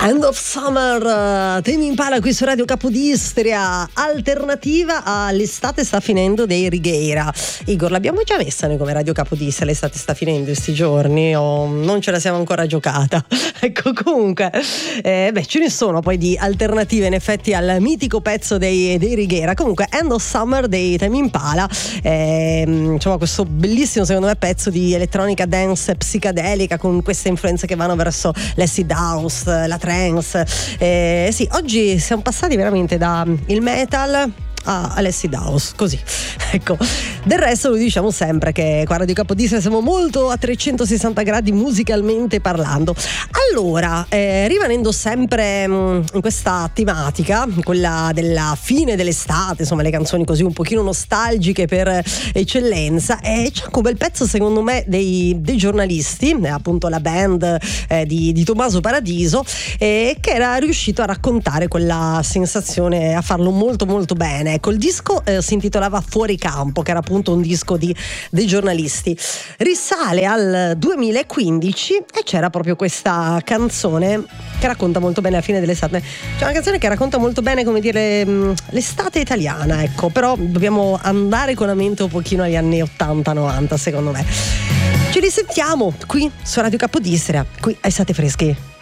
End of Summer, Tame Impala qui su Radio Capodistria, alternativa all'estate sta finendo dei Righeira. Igor, l'abbiamo già messa noi come Radio Capodistria, l'estate sta finendo questi giorni o non ce la siamo ancora giocata? Ecco, comunque ce ne sono poi di alternative in effetti al mitico pezzo dei Righeira. Comunque End of Summer dei Tame Impala, insomma questo bellissimo secondo me pezzo di elettronica dance psichedelica con queste influenze che vanno verso l'acid house, la trance. Sì, oggi siamo passati veramente da il metal all'acid house, così. Ecco, del resto lo diciamo sempre che qua a Radio Capodistria siamo molto a 360 gradi musicalmente parlando. Allora, rimanendo sempre in questa tematica, quella della fine dell'estate, insomma le canzoni così un pochino nostalgiche per eccellenza, c'è anche un bel pezzo secondo me dei giornalisti, appunto la band di Tommaso Paradiso, che era riuscito a raccontare quella sensazione, a farlo molto molto bene. Ecco, il disco si intitolava Fuori Campo, che era appunto un disco dei giornalisti. Risale al 2015 e c'era proprio questa canzone che racconta molto bene la fine dell'estate. C'è una canzone che racconta molto bene, come dire, l'estate italiana, ecco, però dobbiamo andare con la mente un pochino agli anni 80-90 secondo me. Ci risentiamo qui su Radio Capodistria, qui ai Estate Freschi.